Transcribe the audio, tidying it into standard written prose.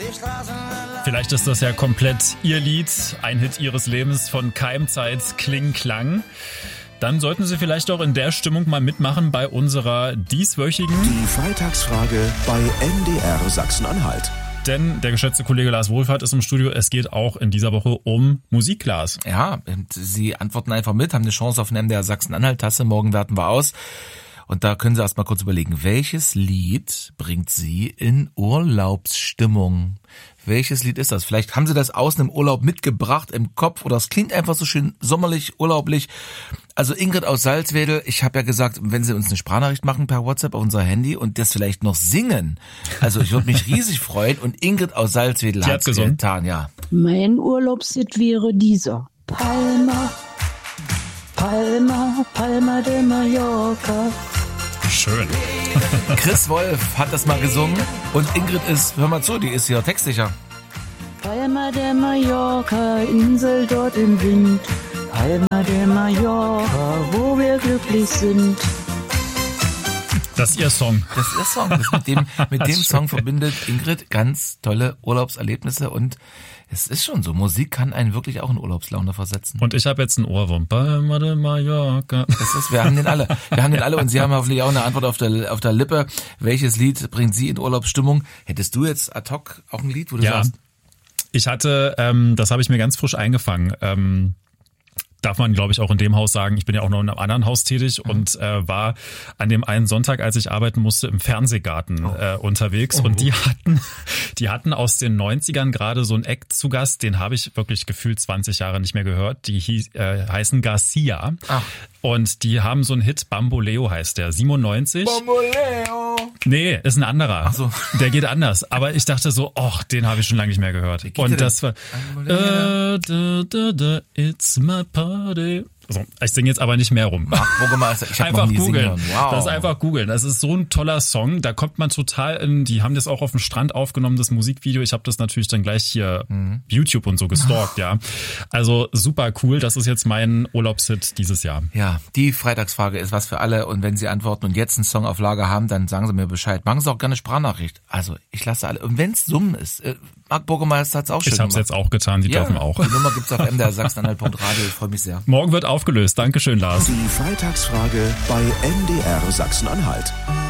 Vielleicht ist das ja komplett Ihr Lied, ein Hit Ihres Lebens von Keimzeit Kling Klang. Dann sollten Sie vielleicht auch in der Stimmung mal mitmachen bei unserer dieswöchigen Die Freitagsfrage bei MDR Sachsen-Anhalt. Denn der geschätzte Kollege Lars Wohlfahrt ist im Studio. Es geht auch in dieser Woche um Musik, Lars. Ja, und Sie antworten einfach mit, haben eine Chance auf eine MDR Sachsen-Anhalt-Tasse. Morgen werten wir aus. Und da können Sie erst mal kurz überlegen, welches Lied bringt Sie in Urlaubsstimmung? Welches Lied ist das? Vielleicht haben Sie das aus einem Urlaub mitgebracht im Kopf oder es klingt einfach so schön sommerlich, urlaublich. Also Ingrid aus Salzwedel, ich habe ja gesagt, wenn Sie uns eine Sprachnachricht machen per WhatsApp auf unser Handy und das vielleicht noch singen. Also ich würde mich riesig freuen und Ingrid aus Salzwedel hat es getan, ja. Mein Urlaubshit wäre dieser. Palma, Palma, Palma de Mallorca. Schön. Chris Wolf hat das mal gesungen und Ingrid ist, hör mal zu, die ist hier textsicher. Palma de Mallorca, Insel dort im Wind. Palma de Mallorca, wo wir glücklich sind. Das ist Ihr Song. Das ist Ihr Song. Mit dem Song verbindet Ingrid ganz tolle Urlaubserlebnisse und es ist schon so, Musik kann einen wirklich auch in Urlaubslaune versetzen. Und ich habe jetzt einen Ohrwurm. Palma de Mallorca. Wir haben den alle. Und Sie haben hoffentlich auch eine Antwort auf der Lippe. Welches Lied bringt Sie in Urlaubsstimmung? Hättest du jetzt ad hoc auch ein Lied, wo du sagst? Ich hatte, das habe ich mir ganz frisch eingefangen. Darf man, glaube ich, auch in dem Haus sagen, ich bin ja auch noch in einem anderen Haus tätig und war an dem einen Sonntag, als ich arbeiten musste, im Fernsehgarten unterwegs. Und die hatten aus den 90ern gerade so einen Act zu Gast, den habe ich wirklich gefühlt 20 Jahre nicht mehr gehört. Die heißen Garcia. Ach. Und die haben so einen Hit, Bamboleo heißt der, 97. Bamboleo! Nee, ist ein anderer. Ach so. Der geht anders. Aber ich dachte so, den habe ich schon lange nicht mehr gehört. Und das war It's my party. So, ich singe jetzt aber nicht mehr rum. Ich hab noch nie googeln. Wow. Das ist einfach googeln. Das ist so ein toller Song. Da kommt man total die haben das auch auf dem Strand aufgenommen, das Musikvideo. Ich habe das natürlich dann gleich hier YouTube und so gestalkt, ja. Also super cool. Das ist jetzt mein Urlaubshit dieses Jahr. Ja, die Freitagsfrage ist was für alle. Und wenn Sie antworten und jetzt einen Song auf Lager haben, dann sagen Sie mir Bescheid. Machen Sie auch gerne Sprachnachricht. Also ich lasse alle. Und wenn es Summen ist, Marc Burgermeister hat's auch schön gemacht. Ich habe es jetzt auch getan. Sie dürfen auch. Die Nummer gibt's auf mdrsachsen-anhalt.radio. Ich freue mich sehr. Morgen wird aufgelöst. Dankeschön, Lars. Die Freitagsfrage bei MDR Sachsen-Anhalt.